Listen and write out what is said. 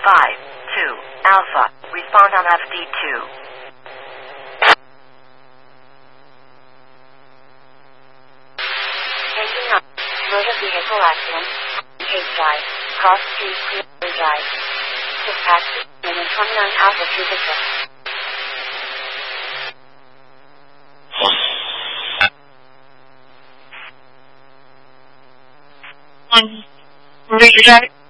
Alpha. Respond on FD2. Taking up. Motor vehicle accident. Case drive. Cross street clear drive. Dispatch. Minute 29 Alpha to Victor. Major drive.